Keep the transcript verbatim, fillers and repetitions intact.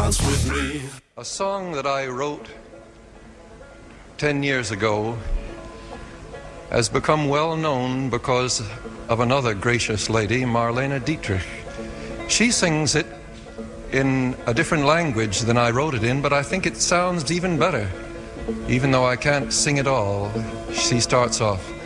dance with me. A song that I wrote ten years ago has become well known because of another gracious lady, Marlene Dietrich. She sings it in a different language than I wrote it in, but I think it sounds even better. Even though I can't sing it all, she starts off.